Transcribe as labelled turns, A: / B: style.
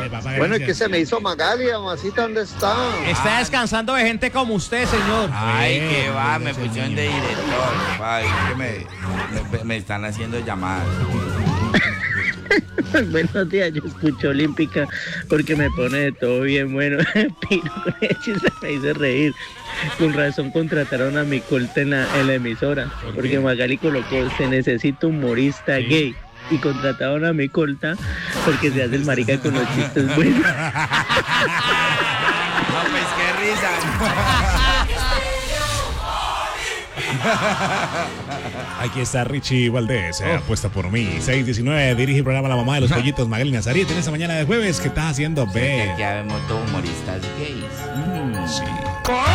A: Bueno, es que se me hizo Magali, mamacita, ¿dónde está?
B: Está descansando de gente como usted, señor.
C: Ay, que va, me pusieron de director. Ay, que me están haciendo llamadas.
D: Buenos días, yo escucho Olímpica porque me pone de todo bien bueno. Pino con ese chiste me hizo reír. Con razón contrataron a mi corte en la emisora, porque Magali colocó, se necesita humorista gay. Y contrataron a mi corta porque se hace el marica con los chistes buenos.
C: No, pues qué risa.
E: Aquí está Richie Valdés, apuesta por mí. 619, dirige el programa La Mamá de los Pollitos, Magali Nazaret. En esta mañana de jueves, ¿qué estás haciendo,
C: Aquí habemos todos humoristas gays.
E: Sí.